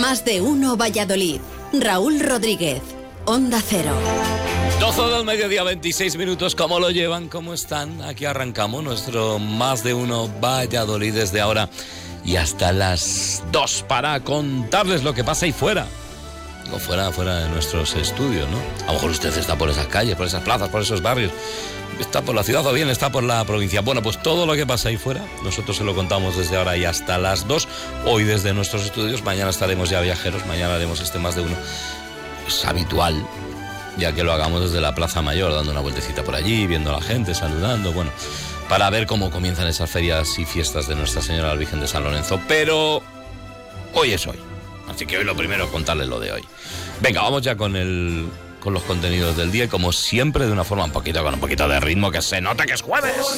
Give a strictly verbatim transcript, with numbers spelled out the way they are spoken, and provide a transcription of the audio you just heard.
Más de uno Valladolid. Raúl Rodríguez, Onda Cero. doce del mediodía, veintiséis minutos. ¿Cómo lo llevan? ¿Cómo están? Aquí arrancamos nuestro Más de uno Valladolid desde ahora y hasta las dos para contarles lo que pasa ahí fuera. Digo, fuera, fuera de nuestros estudios, ¿no? A lo mejor usted está por esas calles, por esas plazas, por esos barrios. Está por la ciudad o bien está por la provincia. Bueno, pues todo lo que pasa ahí fuera, nosotros se lo contamos desde ahora y hasta las dos. Hoy desde nuestros estudios, mañana estaremos ya viajeros, mañana haremos este Más de uno. Es habitual, ya que lo hagamos desde la Plaza Mayor, dando una vueltecita por allí, viendo a la gente, saludando, bueno, para ver cómo comienzan esas ferias y fiestas de Nuestra Señora la Virgen de San Lorenzo. Pero hoy es hoy, así que hoy lo primero es contarles lo de hoy. Venga, vamos ya con el... con los contenidos del día y como siempre de una forma un poquito, con un poquito de ritmo, que se nota que es jueves.